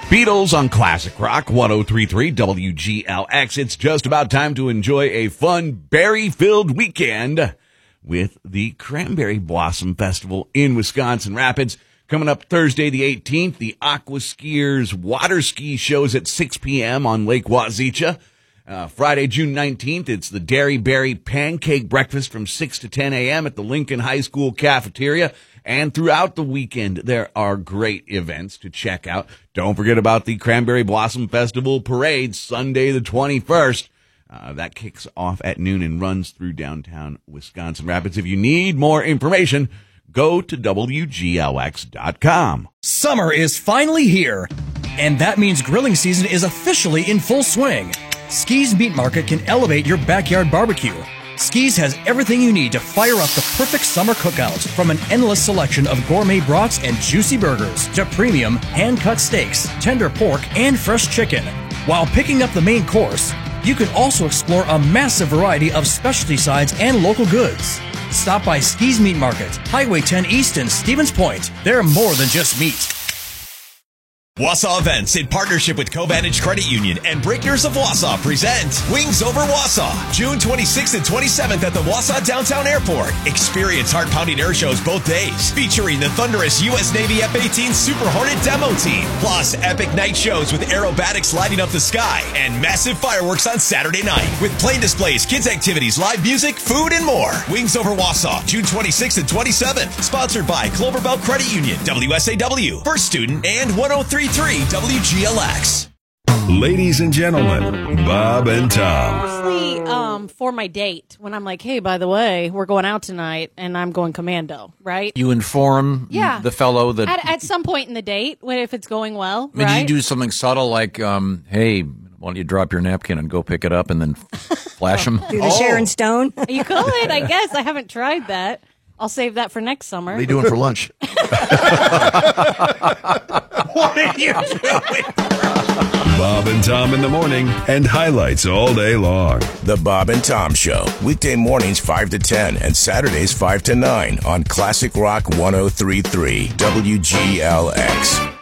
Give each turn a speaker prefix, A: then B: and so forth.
A: Beatles on Classic Rock 103.3 WGLX. It's just about time to enjoy a fun berry-filled weekend with the Cranberry Blossom Festival in Wisconsin Rapids. Coming up Thursday the 18th, the Aqua Skiers water ski shows at 6 p.m. on Lake Wazeecha. Friday, June 19th, it's the Dairy Berry Pancake Breakfast from 6 to 10 a.m. at the Lincoln High School cafeteria. And throughout the weekend, there are great events to check out. Don't forget about the Cranberry Blossom Festival Parade, Sunday the 21st. That kicks off at noon and runs through downtown Wisconsin Rapids. If you need more information, go to WGLX.com.
B: Summer is finally here, and that means grilling season is officially in full swing. Ski's Meat Market can elevate your backyard barbecue. Ski's has everything you need to fire up the perfect summer cookout, from an endless selection of gourmet brats and juicy burgers to premium hand-cut steaks, tender pork, and fresh chicken. While picking up the main course, you can also explore a massive variety of specialty sides and local goods. Stop by Ski's Meat Market, Highway 10 East in Stevens Point. They're more than just meat.
C: Wausau Events, in partnership with Covantage Credit Union and Breakers of Wausau, present Wings Over Wausau, June 26th and 27th at the Wausau Downtown Airport. Experience heart-pounding air shows both days, featuring the thunderous U.S. Navy F-18 Super Hornet demo team, plus epic night shows with aerobatics lighting up the sky, and massive fireworks on Saturday night, with plane displays, kids activities, live music, food, and more. Wings Over Wausau, June 26th and 27th, sponsored by Clover Belt Credit Union, WSAW, First Student, and 103.3 WGLX.
D: Ladies and gentlemen, Bob and Tom.
E: Mostly for my date, when I'm like, hey, by the way, we're going out tonight, and I'm going commando, right?
F: You inform the fellow that...
E: At some point in the date, if it's going well,
F: I mean,
E: right?
F: Did you do something subtle like, hey, why don't you drop your napkin and go pick it up and then flash him?
G: Do the Sharon Stone?
E: You could, I guess. I haven't tried that. I'll save that for next summer.
H: What are you doing for lunch?
D: What are you doing? Bob and Tom in the morning and highlights all day long.
I: The Bob and Tom Show, weekday mornings 5 to 10 and Saturdays 5 to 9 on Classic Rock 103.3 WGLX.